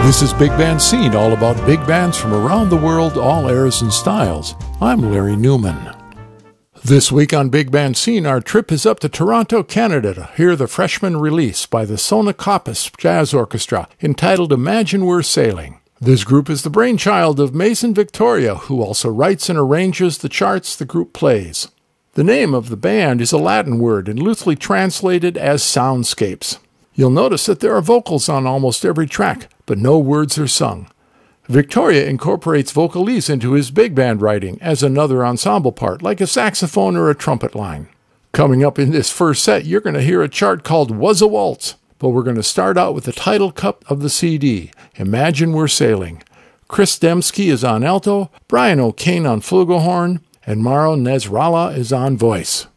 This is Big Band Scene, all about big bands from around the world, all eras and styles. I'm Larry Newman. This week on Big Band Scene, our trip is up to Toronto, Canada, to hear the freshman release by the Sonokopis Jazz Orchestra, entitled Imagine We're Sailing. This group is the brainchild of Mason Victoria, who also writes and arranges the charts the group plays. The name of the band is a Latin word and loosely translated as soundscapes. You'll notice that there are vocals on almost every track, but no words are sung. Victoria incorporates vocalese into his big band writing as another ensemble part, like a saxophone or a trumpet line. Coming up in this first set, you're going to hear a chart called Was a Waltz, but we're going to start out with the title cut of the CD, Imagine We're Sailing. Chris Dembski is on alto, Brian O'Kane on flugelhorn, and Mauro Nasrallah is on voice.